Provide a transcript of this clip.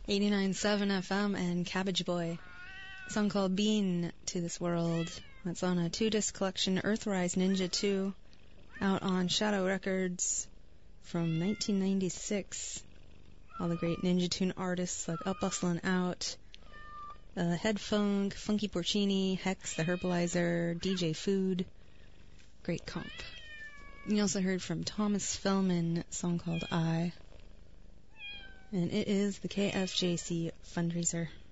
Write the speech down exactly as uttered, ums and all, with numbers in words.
eighty-nine point seven F M and Cabbage Boy. A song called Bean to This World. That's on a two-disc collection, Earthrise Ninja two, out on Shadow Records from nineteen ninety-six. All the great Ninja Tune artists like Up Bustlin' Out, uh, Headfunk, Funky Porcini, Hex, The Herbalizer, D J Food. Great comp. You also heard from Thomas Fellman, a song called I. And it is the K F J C fundraiser.